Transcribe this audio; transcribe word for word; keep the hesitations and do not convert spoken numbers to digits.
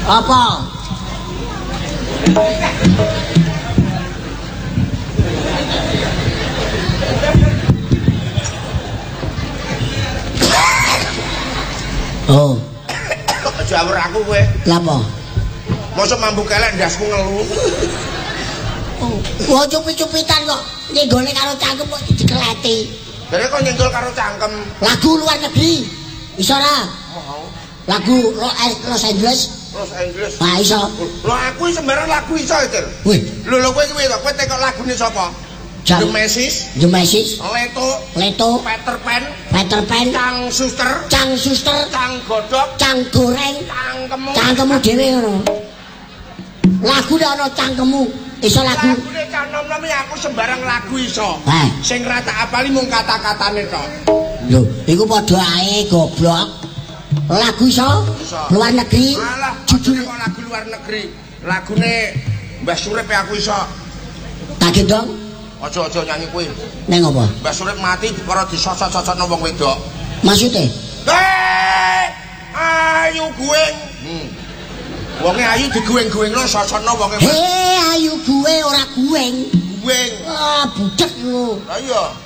Apa? Oh. Aja awur aku kowe. Lha apa? Mosok mambu kelek ndasku ngelu. Oh, wong cupit-cupitan kok nyenggole karo cangkem kok dikeleti. Dene kok nyenggol karo cangkem. Lagu luar negeri. Iso ora? Mau. Lagu Los Angeles. Los Angeles. Nah, iso. Lho aku sembarang lagu iso, Tir. Wih, Lho lho kowe kuwi to, kowe tekok lagune sapa? Jam. The Messis, The Messis, Leto, Leto, Peter Pan, Peter Pan, Cang Suster, Cang Suster, Cang Godok, Cang Goreng, Cangkemu. cangkemmu dhewe ngono. Lagu nek ana cangkemmu, iso lagu. Lagune Cang Nom-nom aku sembarang lagu iso. Heh. Sing ra tak apali mung kata-katane tok. Lho, iku padha ae goblok. Lagu iso? Iso. Luar negeri. Alah, Judul kok lagu luar negeri. Lagune Mbah Surip ya aku iso. tak gendong Aja-aja nyanyi kuwi. ning apa? Mbah Surip mati perkara disosot-sosotno wong wedok. Maksude? Eh, ayu gueng. Hmm. Wonge ayu digueng-guengno sosotno wonge. He, ayu gue ora gueng. Gueng. Ah, budek lu. Lah iya.